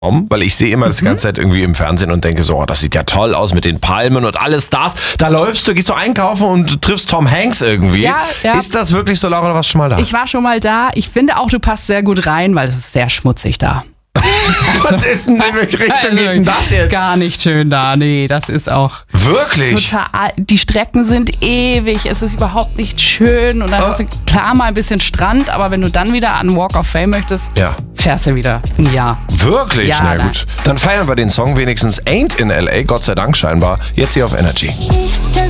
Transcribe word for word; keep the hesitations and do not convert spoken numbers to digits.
Weil ich sehe immer das ganze Zeit irgendwie im Fernsehen und denke so, oh, das sieht ja toll aus mit den Palmen und alle Stars. Da läufst du, gehst du einkaufen und du triffst Tom Hanks irgendwie. Ja, ja. Ist das wirklich so, Laura, oder warst du schon mal da? Ich war schon mal da. Ich finde auch, du passt sehr gut rein, weil es ist sehr schmutzig da. Was ist denn in welche Richtung Also, geht denn das jetzt? Gar nicht schön da, nee, das ist auch Wirklich? total, die Strecken sind ewig, es ist überhaupt nicht schön und dann Ah. hast du klar mal ein bisschen Strand, aber wenn du dann wieder an Walk of Fame möchtest, Ja. fährst du wieder ein Jahr. Wirklich? Ja, Na nein. gut. Dann feiern wir den Song wenigstens Ain't in L A, Gott sei Dank scheinbar, jetzt hier auf Energy. Just